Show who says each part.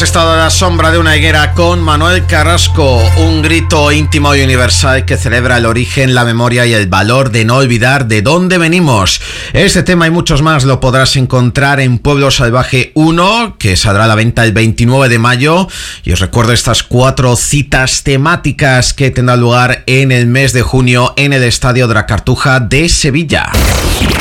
Speaker 1: estado a la sombra de una higuera con Manuel Carrasco, un grito íntimo y universal que celebra el origen, la memoria y el valor de no olvidar de dónde venimos. Este tema y muchos más lo podrás encontrar en Pueblo Salvaje 1, que saldrá a la venta el 29 de mayo. Y os recuerdo estas 4 citas temáticas que tendrán lugar en el mes de junio en el Estadio de la Cartuja de Sevilla.